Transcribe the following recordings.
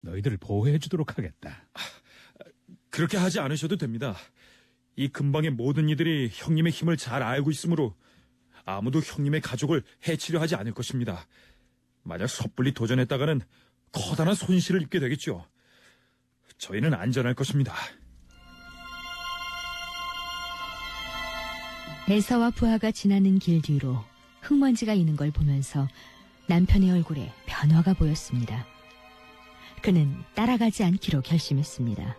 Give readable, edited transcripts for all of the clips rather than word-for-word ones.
너희들을 보호해주도록 하겠다. 그렇게 하지 않으셔도 됩니다. 이 근방의 모든 이들이 형님의 힘을 잘 알고 있으므로 아무도 형님의 가족을 해치려 하지 않을 것입니다. 만약 섣불리 도전했다가는 커다란 손실을 입게 되겠죠. 저희는 안전할 것입니다. 에서와 부하가 지나는 길 뒤로 흙먼지가 있는 걸 보면서 남편의 얼굴에 변화가 보였습니다. 그는 따라가지 않기로 결심했습니다.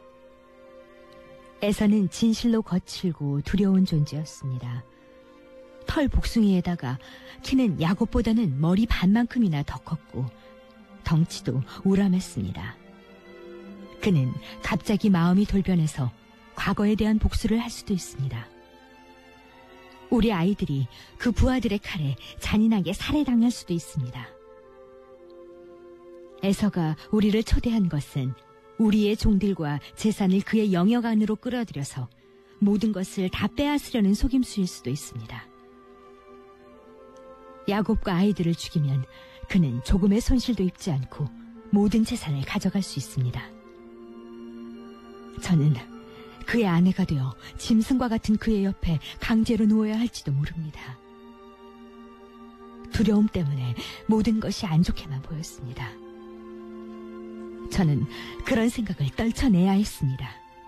에서는 진실로 거칠고 두려운 존재였습니다. 털 복숭이에다가 키는 야곱보다는 머리 반만큼이나 더 컸고 덩치도 우람했습니다. 그는 갑자기 마음이 돌변해서 과거에 대한 복수를 할 수도 있습니다. 우리 아이들이 그 부하들의 칼에 잔인하게 살해당할 수도 있습니다. 에서가 우리를 초대한 것은 우리의 종들과 재산을 그의 영역 안으로 끌어들여서 모든 것을 다 빼앗으려는 속임수일 수도 있습니다. 야곱과 아이들을 죽이면 그는 조금의 손실도 입지 않고 모든 재산을 가져갈 수 있습니다. 저는 그의 아내가 되어 짐승과 같은 그의 옆에 강제로 누워야 할지도 모릅니다. 두려움 때문에 모든 것이 안 좋게만 보였습니다. 저는 그런 생각을 떨쳐내야 했습니다.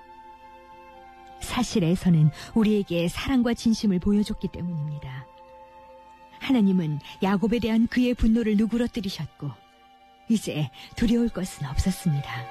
사실에서는 우리에게 사랑과 진심을 보여줬기 때문입니다. 하나님은 야곱에 대한 그의 분노를 누그러뜨리셨고 이제 두려울 것은 없었습니다.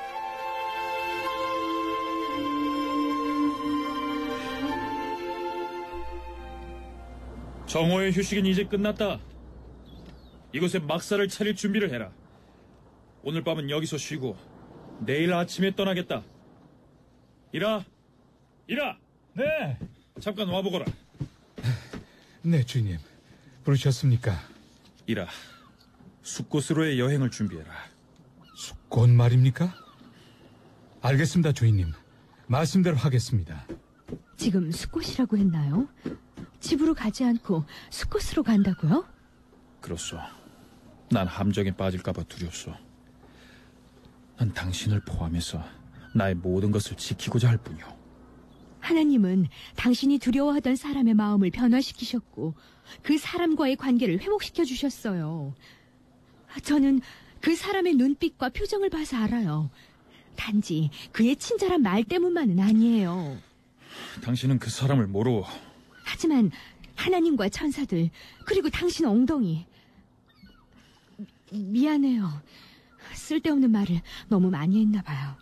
정오의 휴식은 이제 끝났다. 이곳에 막사를 차릴 준비를 해라. 오늘 밤은 여기서 쉬고 내일 아침에 떠나겠다. 이라! 네. 잠깐 와보거라. 네, 주인님. 부르셨습니까? 이라, 숲곳으로의 여행을 준비해라. 숲곳 말입니까? 알겠습니다, 주인님. 말씀대로 하겠습니다. 지금 숲곳이라고 했나요? 집으로 가지 않고 숲곳으로 간다고요? 그렇소. 난 함정에 빠질까봐 두렵소. 난 당신을 포함해서 나의 모든 것을 지키고자 할 뿐이오. 하나님은 당신이 두려워하던 사람의 마음을 변화시키셨고 그 사람과의 관계를 회복시켜 주셨어요. 저는 그 사람의 눈빛과 표정을 봐서 알아요. 단지 그의 친절한 말 때문만은 아니에요. 당신은 그 사람을 모르고. 하지만 하나님과 천사들 그리고 당신 엉덩이. 미안해요. 쓸데없는 말을 너무 많이 했나 봐요.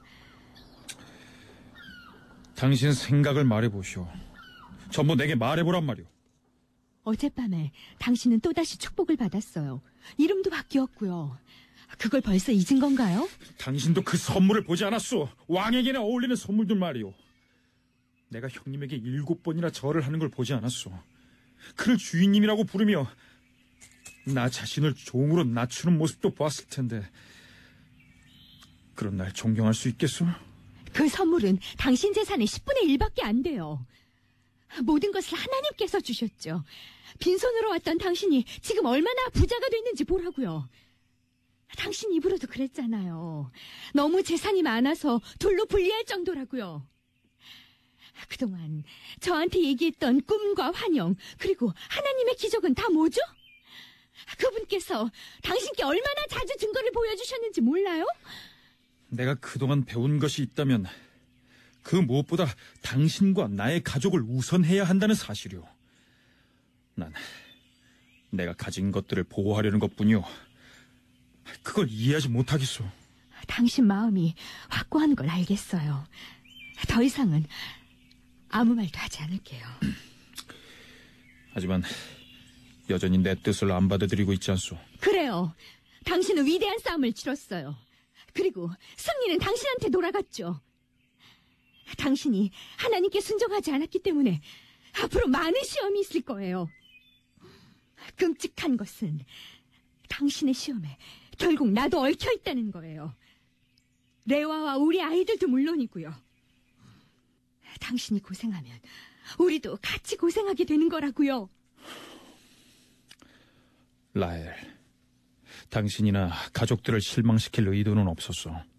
당신 생각을 말해보시오. 전부 내게 말해보란 말이오. 어젯밤에 당신은 또다시 축복을 받았어요. 이름도 바뀌었고요. 그걸 벌써 잊은 건가요? 당신도 그 선물을 보지 않았소. 왕에게나 어울리는 선물들 말이오. 내가 형님에게 7번이나 절을 하는 걸 보지 않았소. 그를 주인님이라고 부르며 나 자신을 종으로 낮추는 모습도 보았을 텐데 그런 날 존경할 수 있겠소? 그 선물은 당신 재산의 10분의 1밖에 안 돼요. 모든 것을 하나님께서 주셨죠. 빈손으로 왔던 당신이 지금 얼마나 부자가 됐는지 보라고요. 당신 입으로도 그랬잖아요. 너무 재산이 많아서 돌로 분리할 정도라고요. 그동안 저한테 얘기했던 꿈과 환영 그리고 하나님의 기적은 다 뭐죠? 그분께서 당신께 얼마나 자주 증거를 보여주셨는지 몰라요? 내가 그동안 배운 것이 있다면 그 무엇보다 당신과 나의 가족을 우선해야 한다는 사실이오. 난 내가 가진 것들을 보호하려는 것뿐이오. 그걸 이해하지 못하겠소. 당신 마음이 확고한 걸 알겠어요. 더 이상은 아무 말도 하지 않을게요. 하지만 여전히 내 뜻을 안 받아들이고 있지 않소? 그래요. 당신은 위대한 싸움을 치렀어요. 그리고 승리는 당신한테 돌아갔죠. 당신이 하나님께 순종하지 않았기 때문에 앞으로 많은 시험이 있을 거예요. 끔찍한 것은 당신의 시험에 결국 나도 얽혀 있다는 거예요. 레와와 우리 아이들도 물론이고요. 당신이 고생하면 우리도 같이 고생하게 되는 거라고요. 라헬, 당신이나 가족들을 실망시킬 의도는 없었어.